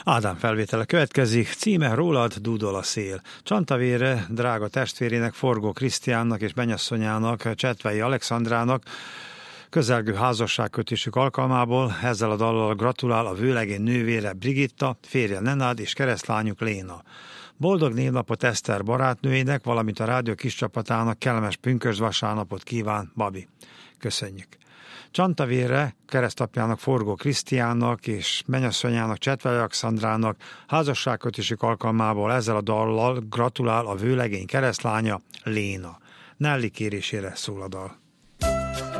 Ádám felvétele következik, címe Rólad dúdol a szél. Csantavére drága testvérének, Forgó Krisztiánnak és mennyasszonyának, Csetvei Alexandrának közelgő házasságkötésük alkalmából ezzel a dallal gratulál a vőlegény nővére Brigitta, férje Nenád és keresztlányuk Léna. Boldog névnapot Eszter barátnőjének, valamint a rádió kis csapatának kellemes pünkösdvasárnapot kíván Babi. Köszönjük! Csantavére keresztapjának, Forgó Krisztiánnak és mennyasszonyának, Csetvei Alexandrának házasságkötésük alkalmából ezzel a dallal gratulál a vőlegény keresztlánya Léna. Nelly kérésére szól a dal.